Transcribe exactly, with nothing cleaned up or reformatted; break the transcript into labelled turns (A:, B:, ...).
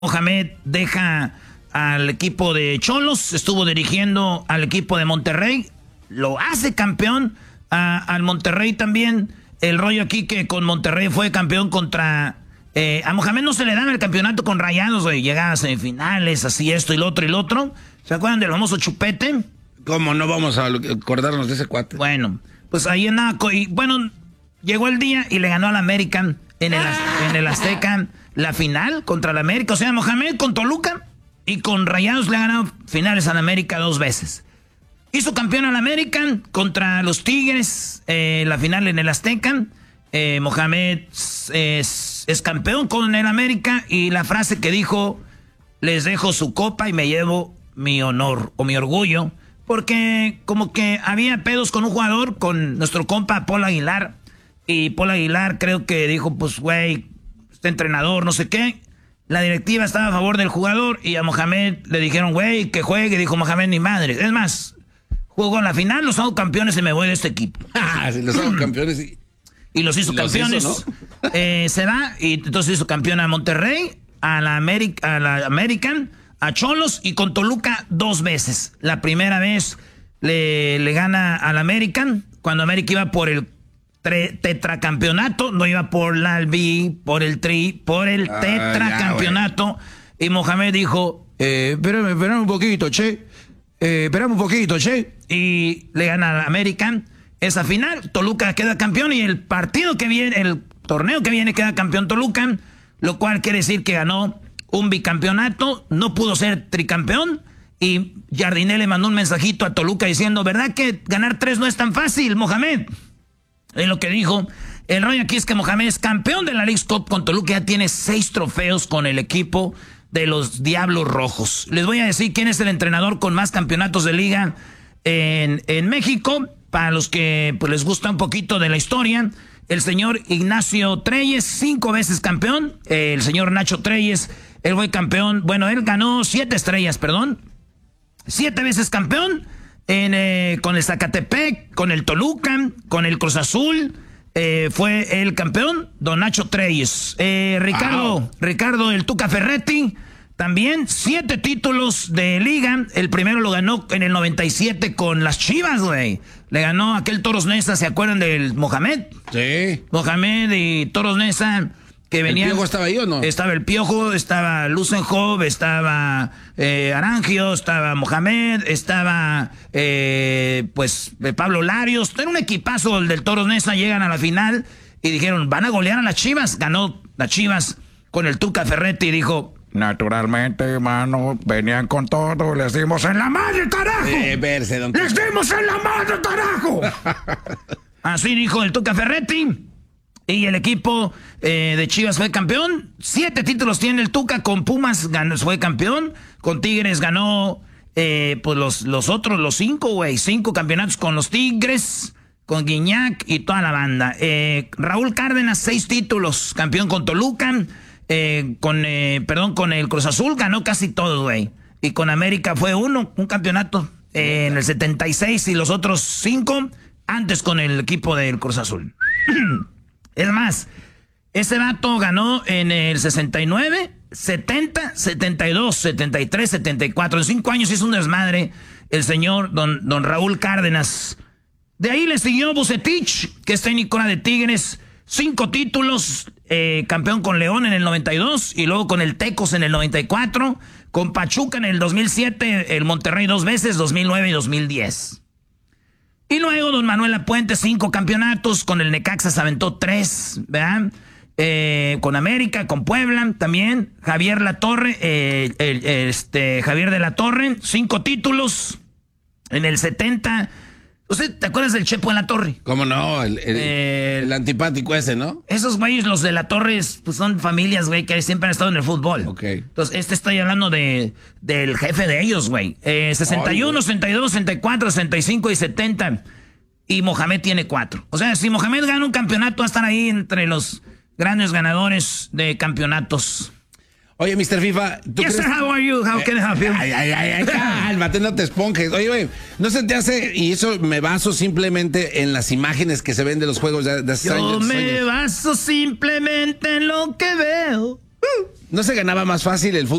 A: Mohamed deja al equipo de Xolos, estuvo dirigiendo al equipo de Monterrey, lo hace campeón a, al Monterrey también. El rollo aquí que con Monterrey fue campeón contra... Eh, a Mohamed no se le daba el campeonato con Rayados, güey. Llegaba a semifinales, así esto y lo otro y lo otro. ¿Se acuerdan del famoso Chupete?
B: ¿Cómo no vamos a acordarnos de ese cuate?
A: Bueno, pues ahí andaba. Y bueno, llegó el día y le ganó al América en el, en el Azteca la final contra el América. O sea, Mohamed con Toluca y con Rayados le ha ganado finales al América dos veces. Hizo campeón al América contra los Tigres, eh, la final en el Azteca. Eh, Mohamed es, es campeón con el América y la frase que dijo: les dejo su copa y me llevo mi honor o mi orgullo, porque como que había pedos con un jugador, con nuestro compa Paul Aguilar, y Paul Aguilar creo que dijo, pues güey, este entrenador, no sé qué. La directiva estaba a favor del jugador y a Mohamed le dijeron, güey, que juegue. Dijo Mohamed, ni madre. Es más, jugó en la final, los hago campeones y me voy de este equipo.
B: Ah, si los hago campeones y...
A: Y los hizo los campeones. Hizo, ¿no? eh, se va y entonces hizo campeón a Monterrey, a la, América, a la American, a Xolos y con Toluca dos veces. La primera vez le, le gana al American, cuando América iba por el tre, tetracampeonato, no iba por la Albi, por el tri, por el ah, tetracampeonato. Ya, y Mohamed dijo, eh, espérame, espérame un poquito, che. Eh, esperame un poquito, che. Y le gana al American. Esa final, Toluca queda campeón y el partido que viene, el torneo que viene queda campeón Toluca, lo cual quiere decir que ganó un bicampeonato, no pudo ser tricampeón y Jardiné le mandó un mensajito a Toluca diciendo, ¿verdad que ganar tres no es tan fácil, Mohamed? Es lo que dijo. El rollo aquí es que Mohamed es campeón de la Leagues Cup con Toluca, ya tiene seis trofeos con el equipo de los Diablos Rojos. Les voy a decir quién es el entrenador con más campeonatos de liga en, en México. Para los que pues, les gusta un poquito de la historia, el señor Ignacio Treyes, cinco veces campeón. Eh, el señor Nacho Treyes, él fue campeón. Bueno, él ganó siete estrellas, perdón. Siete veces campeón en, eh, con el Zacatepec, con el Toluca, con el Cruz Azul. Eh, fue el campeón, don Nacho Treyes. Eh, Ricardo, wow. Ricardo el Tuca Ferretti. También siete títulos de liga. El primero lo ganó en el noventa y siete con las Chivas, güey. Le ganó aquel Toros Neza, ¿se acuerdan del Mohamed?
B: Sí.
A: Mohamed y Toros Neza, que venían...
B: ¿El Piojo estaba ahí o no?
A: Estaba el Piojo, estaba Lusenhoff, estaba eh, Arangio, estaba Mohamed, estaba eh, pues Pablo Larios. Era un equipazo el del Toros Neza, llegan a la final y dijeron, van a golear a las Chivas. Ganó las Chivas con el Tuca Ferretti y dijo... naturalmente, mano, venían con todo, les dimos en la madre, carajo.
B: Eh, verse, don...
A: ¡Les dimos en la madre, carajo! Así dijo el Tuca Ferretti. Y el equipo eh, de Chivas fue campeón. Siete títulos tiene el Tuca. Con Pumas ganó, fue campeón. Con Tigres ganó, eh, pues los, los otros, los cinco, güey. Cinco campeonatos con los Tigres, con Guiñac y toda la banda. Eh, Raúl Cárdenas, seis títulos. Campeón con Toluca. Eh, con, eh, perdón, con el Cruz Azul ganó casi todo, güey. Y con América fue uno, un campeonato eh, en el setenta y seis y los otros cinco antes con el equipo del Cruz Azul. Es más, ese vato ganó en el sesenta y nueve, setenta, setenta y dos, setenta y tres, setenta y cuatro. En cinco años hizo un desmadre el señor don, don Raúl Cárdenas. De ahí le siguió Bucetich, que es técnico de Tigres. Cinco títulos, eh, campeón con León en el noventa y dos y luego con el Tecos en el noventa y cuatro, con Pachuca en el dos mil siete, el Monterrey dos veces, dos mil nueve y dos mil diez. Y luego don Manuel Lapuente, cinco campeonatos, con el Necaxa se aventó tres, ¿verdad? Eh, con América, con Puebla también, Javier Latorre, eh, el, este, Javier de la Torre, cinco títulos en el setenta. ¿Usted te acuerdas del Chepo en la Torre?
B: ¿Cómo no? El, el, eh, el antipático ese, ¿no?
A: Esos güeyes, los de la Torre, pues son familias, güey, que siempre han estado en el fútbol.
B: Ok.
A: Entonces, este estoy hablando de del jefe de ellos, güey. Eh, sesenta y uno, Ay, sesenta y dos, sesenta y cuatro, sesenta y cinco y setenta. Y Mohamed tiene cuatro. O sea, si Mohamed gana un campeonato, va a estar ahí entre los grandes ganadores de campeonatos.
B: Oye, mister FIFA, ¿tú
A: yes,
B: crees?
A: sir, how are you? How can I help you?
B: Ay, ay, ay, ay, cálmate, no te esponjes. Oye, güey, ¿no se te hace? Y eso me baso simplemente en las imágenes que se ven de los juegos de, de hace
A: Yo
B: años.
A: me
B: años.
A: baso simplemente en lo que veo.
B: ¿No se ganaba más fácil el fútbol?